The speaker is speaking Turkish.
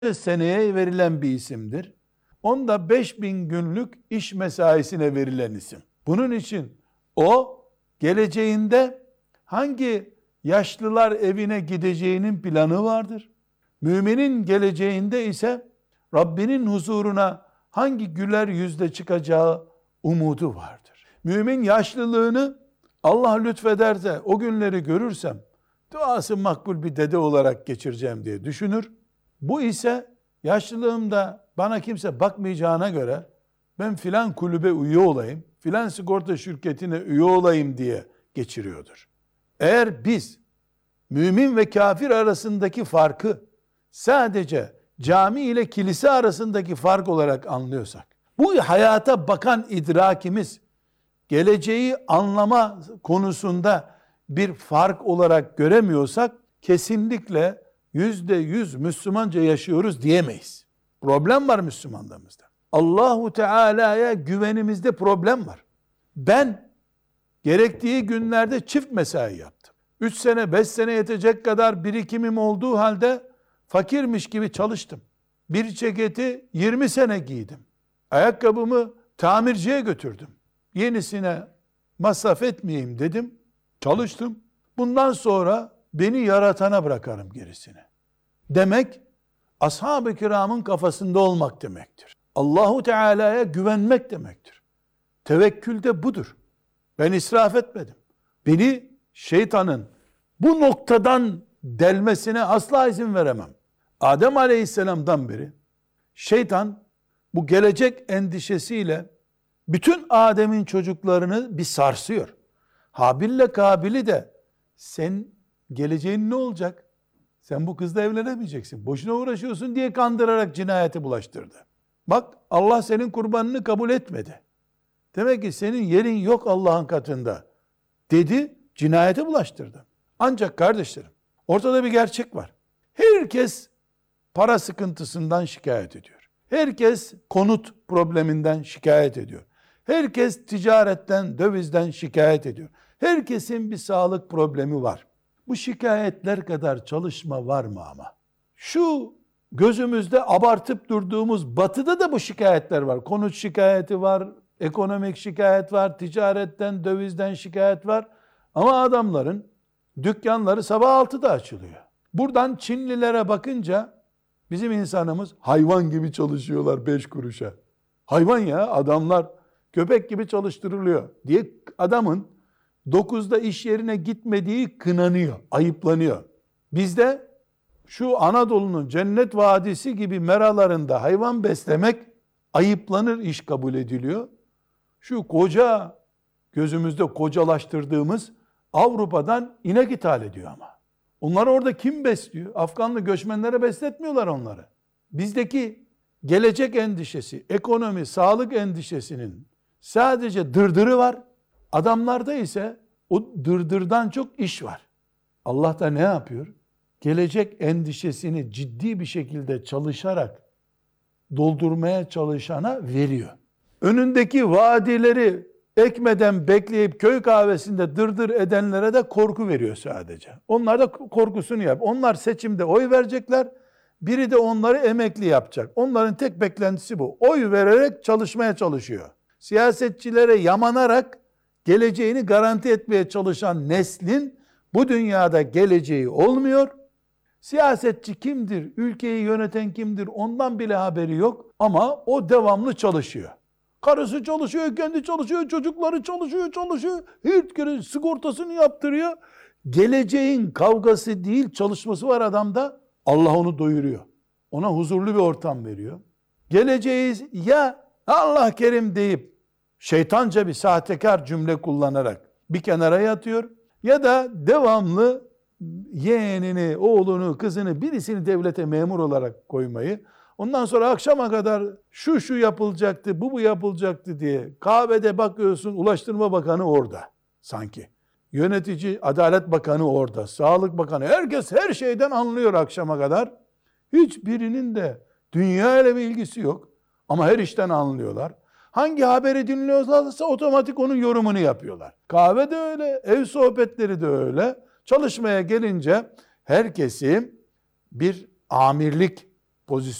seneye verilen bir isimdir. Onda 5000 günlük iş mesaisine verilen isim. Bunun için o geleceğinde hangi yaşlılar evine gideceğinin planı vardır. Müminin geleceğinde ise Rabbinin huzuruna hangi güler yüzle çıkacağı umudu vardır. Mümin yaşlılığını Allah lütfederse o günleri görürsem duası makbul bir dede olarak geçireceğim diye düşünür. Bu ise yaşlılığımda bana kimse bakmayacağına göre ben filan kulübe üye olayım, filan sigorta şirketine üye olayım diye geçiriyordur. Eğer biz mümin ve kafir arasındaki farkı sadece cami ile kilise arasındaki fark olarak anlıyorsak, bu hayata bakan idrakimiz geleceği anlama konusunda bir fark olarak göremiyorsak kesinlikle %100 Müslümanca yaşıyoruz diyemeyiz. Problem var Müslümanlığımızda. Allahu Teala'ya güvenimizde problem var. Ben gerektiği günlerde çift mesai yaptım. 3 sene 5 sene yetecek kadar birikimim olduğu halde fakirmiş gibi çalıştım. Bir ceketi 20 sene giydim. Ayakkabımı tamirciye götürdüm. Yenisine masraf etmeyeyim dedim. Çalıştım. Bundan sonra beni yaratana bırakarım gerisini. Demek ashab-ı kiramın kafasında olmak demektir. Allahu Teala'ya güvenmek demektir. Tevekkül de budur. Ben israf etmedim. Beni şeytanın bu noktadan delmesine asla izin veremem. Adem Aleyhisselam'dan beri şeytan bu gelecek endişesiyle bütün Adem'in çocuklarını bir sarsıyor. Habil'le Kabil'i de sen geleceğin ne olacak? Sen bu kızla evlenemeyeceksin. Boşuna uğraşıyorsun diye kandırarak cinayete bulaştırdı. Bak Allah senin kurbanını kabul etmedi. Demek ki senin yerin yok Allah'ın katında dedi, cinayete bulaştırdı. Ancak kardeşlerim ortada bir gerçek var. Herkes para sıkıntısından şikayet ediyor. Herkes konut probleminden şikayet ediyor. Herkes ticaretten, dövizden şikayet ediyor. Herkesin bir sağlık problemi var. Bu şikayetler kadar çalışma var mı ama? Şu gözümüzde abartıp durduğumuz batıda da bu şikayetler var. Konut şikayeti var, ekonomik şikayet var, ticaretten, dövizden şikayet var. Ama adamların dükkanları sabah 6'da açılıyor. Buradan Çinlilere bakınca bizim insanımız hayvan gibi çalışıyorlar 5 kuruşa. Hayvan ya, adamlar köpek gibi çalıştırılıyor diye adamın 9'da iş yerine gitmediği kınanıyor, ayıplanıyor. Bizde şu Anadolu'nun cennet vadisi gibi meralarında hayvan beslemek ayıplanır, iş kabul ediliyor. Şu koca, gözümüzde kocalaştırdığımız Avrupa'dan inek ithal ediyor ama. Onları orada kim besliyor? Afganlı göçmenlere besletmiyorlar onları. Bizdeki gelecek endişesi, ekonomi, sağlık endişesinin sadece dırdırı var. Adamlarda ise o dırdırdan çok iş var. Allah da ne yapıyor? Gelecek endişesini ciddi bir şekilde çalışarak doldurmaya çalışana veriyor. Önündeki vadileri ekmeden bekleyip köy kahvesinde dırdır edenlere de korku veriyor sadece. Onlar da korkusunu yap. Onlar seçimde oy verecekler. Biri de onları emekli yapacak. Onların tek beklentisi bu. Oy vererek çalışmaya çalışıyor. Siyasetçilere yamanarak geleceğini garanti etmeye çalışan neslin bu dünyada geleceği olmuyor. Siyasetçi kimdir, ülkeyi yöneten kimdir ondan bile haberi yok ama o devamlı çalışıyor. Karısı çalışıyor, kendi çalışıyor, çocukları çalışıyor. Her kere sigortasını yaptırıyor. Geleceğin kavgası değil, çalışması var adamda. Allah onu doyuruyor. Ona huzurlu bir ortam veriyor. Geleceği ya Allah kerim deyip şeytanca bir sahtekar cümle kullanarak bir kenara yatıyor ya da devamlı yeğenini, oğlunu, kızını, birisini devlete memur olarak koymayı, ondan sonra akşama kadar şu yapılacaktı, bu yapılacaktı diye kahvede bakıyorsun, Ulaştırma Bakanı orada sanki. Yönetici, Adalet Bakanı orada, Sağlık Bakanı, herkes her şeyden anlıyor akşama kadar. Hiçbirinin de dünya ile bir ilgisi yok ama her işten anlıyorlar. Hangi haberi dinliyorlarsa otomatik onun yorumunu yapıyorlar. Kahve de öyle, ev sohbetleri de öyle. Çalışmaya gelince herkesi bir amirlik pozisyon